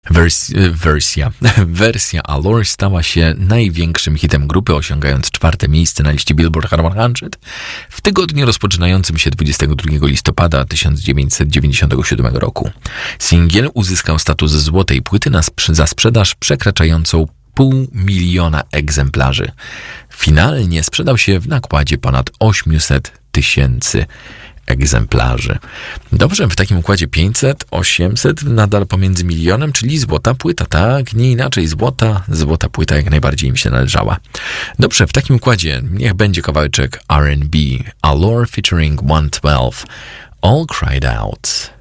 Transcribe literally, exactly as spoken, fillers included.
Wers- wersja. Wersja Allure stała się największym hitem grupy, osiągając czwarte miejsce na liście Billboard Hot sto w tygodniu rozpoczynającym się dwudziestego drugiego listopada tysiąc dziewięćset dziewięćdziesiątego siódmego roku. Singiel uzyskał status złotej płyty na sprz- za sprzedaż przekraczającą pół miliona egzemplarzy. Finalnie sprzedał się w nakładzie ponad osiemset tysięcy egzemplarzy. Dobrze, w takim układzie pięćset, osiemset, nadal pomiędzy milionem, czyli złota płyta, tak? Nie inaczej, złota, złota płyta jak najbardziej im się należała. Dobrze, w takim układzie niech będzie kawałeczek R and B, Allure featuring one twelve, All Cried Out.